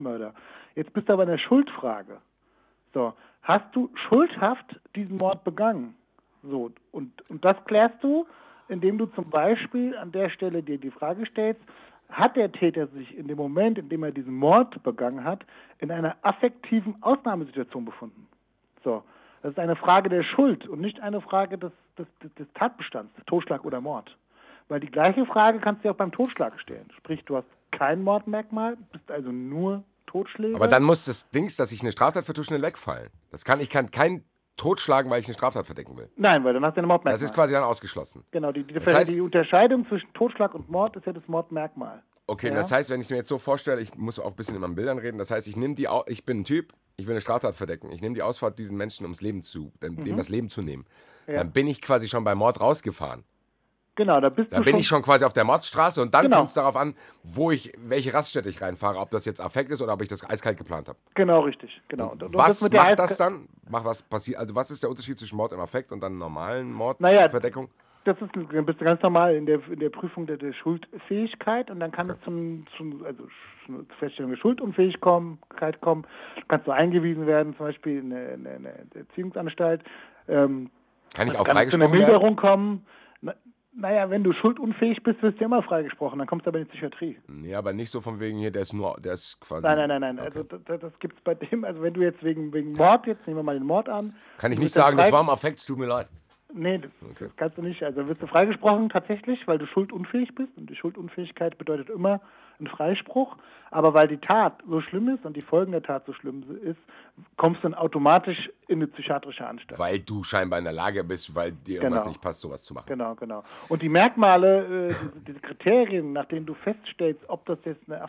Mörder. Jetzt bist du aber in der Schuldfrage. So, hast du schuldhaft diesen Mord begangen? So, und das klärst du, indem du zum Beispiel an der Stelle dir die Frage stellst, hat der Täter sich in dem Moment, in dem er diesen Mord begangen hat, in einer affektiven Ausnahmesituation befunden? So, das ist eine Frage der Schuld und nicht eine Frage des Tatbestands, Totschlag oder Mord. Weil die gleiche Frage kannst du dir auch beim Totschlag stellen. Sprich, du hast kein Mordmerkmal, bist also nur Totschläger. Aber dann muss das Dings, dass ich eine Straftat vertusche, wegfallen. Ich kann keinen totschlagen, weil ich eine Straftat verdecken will. Nein, weil dann hast du ein Mordmerkmal. Das ist quasi dann ausgeschlossen. Genau, die Unterscheidung zwischen Totschlag und Mord ist ja das Mordmerkmal. Okay, ja? Das heißt, wenn ich es mir jetzt so vorstelle, ich muss auch ein bisschen in meinen Bildern reden, das heißt, ich bin ein Typ, ich will eine Straftat verdecken, ich nehme die Ausfahrt diesen Menschen dem das Leben zu nehmen. Ja. Dann bin ich quasi schon beim Mord rausgefahren. Genau, dann bin ich schon quasi auf der Mordstraße und dann kommt es darauf an, welche Raststätte ich reinfahre, ob das jetzt Affekt ist oder ob ich das eiskalt geplant habe. Genau, richtig. Genau. Und was macht das dann? Was passiert? Also was ist der Unterschied zwischen Mord im Affekt und dann normalen Mordverdeckung? Das ist ganz normal in der Prüfung der Schuldfähigkeit und dann kann es zur Feststellung der Schuldunfähigkeit kommen. Kannst du eingewiesen werden, zum Beispiel in eine Erziehungsanstalt. Kann ich auch freigesprochen werden? Zu einer Milderung kommen. Naja, wenn du schuldunfähig bist, wirst du immer freigesprochen. Dann kommst du aber in die Psychiatrie. Nee, aber nicht so von wegen hier, der ist quasi... Nein. Okay. Also das gibt es bei dem, also wenn du jetzt wegen Mord, jetzt nehmen wir mal den Mord an. Kann ich nicht sagen, das war im Affekt, es tut mir leid. Nee, das kannst du nicht. Also wirst du freigesprochen tatsächlich, weil du schuldunfähig bist. Und die Schuldunfähigkeit bedeutet immer einen Freispruch. Aber weil die Tat so schlimm ist und die Folgen der Tat so schlimm ist, kommst du dann automatisch in eine psychiatrische Anstalt. Weil du scheinbar in der Lage bist, weil dir irgendwas nicht passt, sowas zu machen. Genau. Und die Merkmale, diese Kriterien, nach denen du feststellst, ob das jetzt eine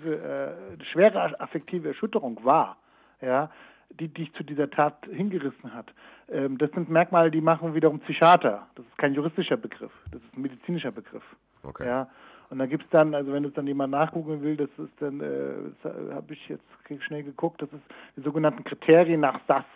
schwere affektive Erschütterung war, ja, die dich zu dieser Tat hingerissen hat. Das sind Merkmale, die machen wiederum Psychiater. Das ist kein juristischer Begriff, das ist ein medizinischer Begriff. Okay. Ja. Und da gibt es dann, also wenn es dann jemand nachgucken will, das ist dann, das habe ich jetzt schnell geguckt, das ist die sogenannten Kriterien nach Sass.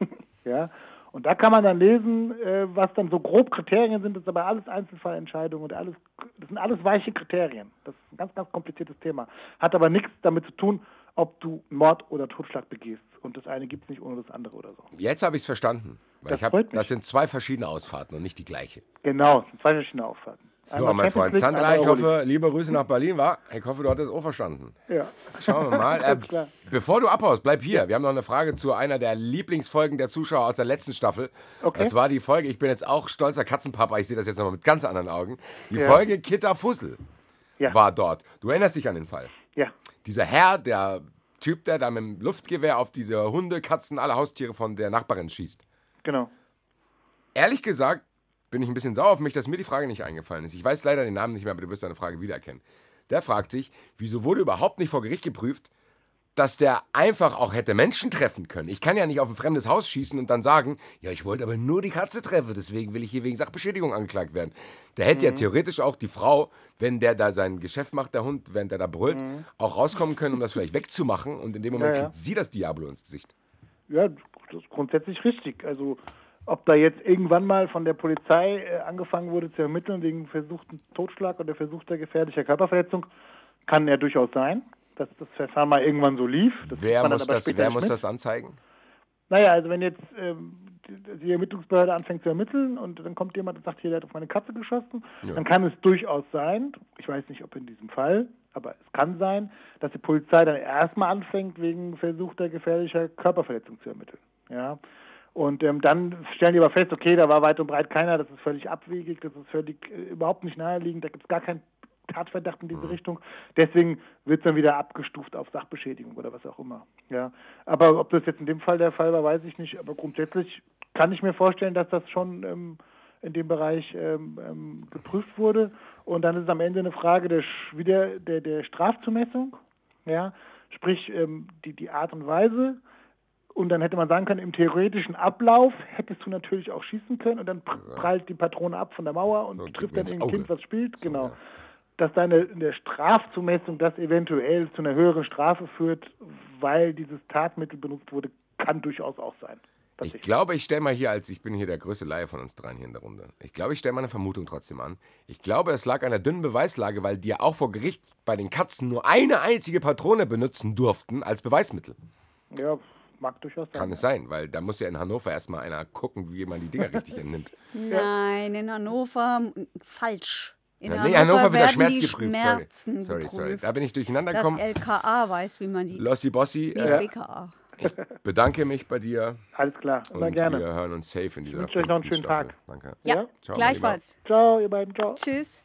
Ja. Und da kann man dann lesen, was dann so grob Kriterien sind, das ist aber alles Einzelfallentscheidungen und das sind alles weiche Kriterien. Das ist ein ganz, ganz kompliziertes Thema. Hat aber nichts damit zu tun, ob du Mord oder Totschlag begehst. Und das eine gibt es nicht ohne das andere oder so. Jetzt habe ich es verstanden. Weil das sind zwei verschiedene Ausfahrten und nicht die gleiche. Genau, es sind zwei verschiedene Ausfahrten. So, mein Freund Sandra, ich hoffe, liebe Grüße nach Berlin, Ich hoffe, du hattest es auch verstanden. Ja. Schauen wir mal. Bevor du abhaust, bleib hier. Wir haben noch eine Frage zu einer der Lieblingsfolgen der Zuschauer aus der letzten Staffel. Okay. Das war die Folge, ich bin jetzt auch stolzer Katzenpapa, ich sehe das jetzt nochmal mit ganz anderen Augen. Die Folge Kitter Fussel war dort. Du erinnerst dich an den Fall? Ja. Dieser Herr, der Typ, der da mit dem Luftgewehr auf diese Hunde, Katzen, alle Haustiere von der Nachbarin schießt. Genau. Ehrlich gesagt bin ich ein bisschen sauer auf mich, dass mir die Frage nicht eingefallen ist. Ich weiß leider den Namen nicht mehr, aber du wirst deine Frage wiedererkennen. Der fragt sich, wieso wurde überhaupt nicht vor Gericht geprüft, dass der einfach auch hätte Menschen treffen können. Ich kann ja nicht auf ein fremdes Haus schießen und dann sagen, ja, ich wollte aber nur die Katze treffen, deswegen will ich hier wegen Sachbeschädigung angeklagt werden. Der hätte ja theoretisch auch die Frau, wenn der da sein Geschäft macht, der Hund, während der da brüllt, auch rauskommen können, um das vielleicht wegzumachen und in dem Moment kriegt sie das Diablo ins Gesicht. Ja, das ist grundsätzlich richtig. Also ob da jetzt irgendwann mal von der Polizei angefangen wurde zu ermitteln wegen versuchten Totschlag oder versuchter gefährlicher Körperverletzung, kann ja durchaus sein, dass das Verfahren mal irgendwann so lief. Wer muss das anzeigen? Naja, also wenn jetzt die Ermittlungsbehörde anfängt zu ermitteln und dann kommt jemand und sagt, hier, der hat auf meine Katze geschossen, dann kann es durchaus sein, ich weiß nicht, ob in diesem Fall, aber es kann sein, dass die Polizei dann erstmal anfängt, wegen versuchter gefährlicher Körperverletzung zu ermitteln. Ja. Und dann stellen die aber fest, okay, da war weit und breit keiner, das ist völlig abwegig, das ist völlig überhaupt nicht naheliegend, da gibt es gar keinen Tatverdacht in diese Richtung. Deswegen wird es dann wieder abgestuft auf Sachbeschädigung oder was auch immer. Ja. Aber ob das jetzt in dem Fall der Fall war, weiß ich nicht. Aber grundsätzlich kann ich mir vorstellen, dass das schon in dem Bereich geprüft wurde. Und dann ist es am Ende eine Frage der Strafzumessung. Ja. Sprich, die Art und Weise. Und dann hätte man sagen können, im theoretischen Ablauf hättest du natürlich auch schießen können und dann prallt die Patrone ab von der Mauer und trifft dann irgendein Kind, was spielt. So, genau. Ja. Dass dann in der Strafzumessung das eventuell zu einer höheren Strafe führt, weil dieses Tatmittel benutzt wurde, kann durchaus auch sein. Ich glaube, ich stelle mal hier, ich bin hier der größte Laie von uns dreien hier in der Runde. Ich glaube, ich stelle mal eine Vermutung trotzdem an. Ich glaube, es lag an der dünnen Beweislage, weil die ja auch vor Gericht bei den Katzen nur eine einzige Patrone benutzen durften als Beweismittel. Ja, mag durchaus sein. Kann es sein, weil da muss ja in Hannover erstmal einer gucken, wie man die Dinger richtig entnimmt. Nein, in Hannover falsch. In Hannover wird der Schmerz die geprüft. Sorry. Da bin ich durcheinander gekommen. Das LKA weiß, wie man die... Lossi Bossi. Das BKA. Ich bedanke mich bei dir. Alles klar, immer und gerne. Wir hören uns safe in dieser Ich wünsche euch noch einen schönen Staffel. Tag. Danke. Ja, Ciao, gleichfalls. Ciao, ihr beiden. Ciao. Tschüss.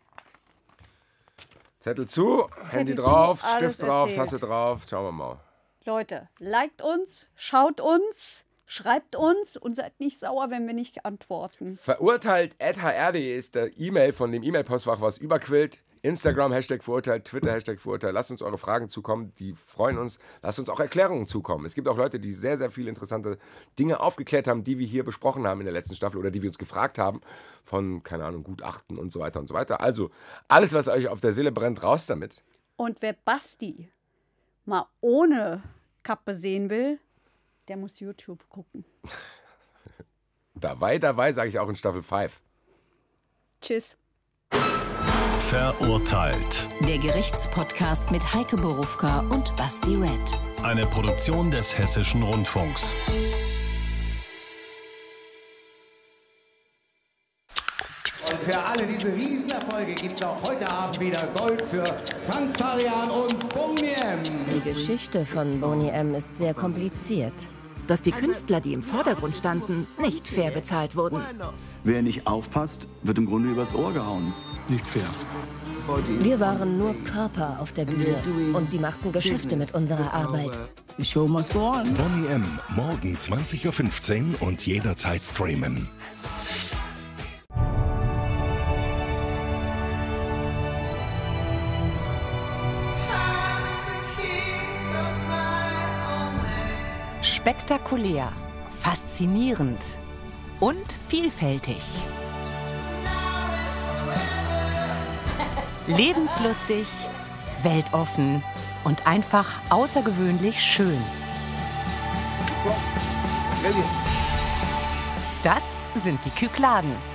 Zettel zu, Handy zu, drauf, alles Stift drauf, erzählt. Tasse drauf. Schauen wir mal. Leute, liked uns, schaut uns, schreibt uns und seid nicht sauer, wenn wir nicht antworten. Verurteilt@hr.de ist der E-Mail von dem E-Mail-Postfach, was überquillt. Instagram, #verurteilt, Twitter, #verurteilt. Lasst uns eure Fragen zukommen, die freuen uns. Lasst uns auch Erklärungen zukommen. Es gibt auch Leute, die sehr, sehr viele interessante Dinge aufgeklärt haben, die wir hier besprochen haben in der letzten Staffel oder die wir uns gefragt haben von, keine Ahnung, Gutachten und so weiter und so weiter. Also, alles, was euch auf der Seele brennt, raus damit. Und wer Basti mal ohne Kappe sehen will, der muss YouTube gucken. Dabei, sage ich auch in Staffel 5. Tschüss. Verurteilt. Der Gerichtspodcast mit Heike Borufka und Basti Red. Eine Produktion des Hessischen Rundfunks. Und für alle diese Riesenerfolge gibt es auch heute Abend wieder Gold für Frank Farian und Boney M. Die Geschichte von Boney M. ist sehr kompliziert. Dass die Künstler, die im Vordergrund standen, nicht fair bezahlt wurden. Wer nicht aufpasst, wird im Grunde übers Ohr gehauen. Nicht fair. Wir waren nur Körper auf der Bühne und sie machten Geschäfte mit unserer Arbeit. Die Show must go on. Boney M. Morgen 20:15 Uhr und jederzeit streamen. Spektakulär, faszinierend und vielfältig. Lebenslustig, weltoffen und einfach außergewöhnlich schön. Das sind die Kykladen.